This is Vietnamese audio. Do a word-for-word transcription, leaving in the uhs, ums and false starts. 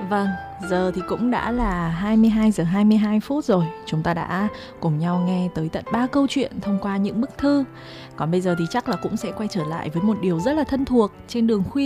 Vâng, giờ thì cũng đã là hai mươi hai giờ hai mươi hai phút rồi. Chúng ta đã cùng nhau nghe tới tận ba câu chuyện thông qua những bức thư. Còn bây giờ thì chắc là cũng sẽ quay trở lại với một điều rất là thân thuộc trên đường khuya.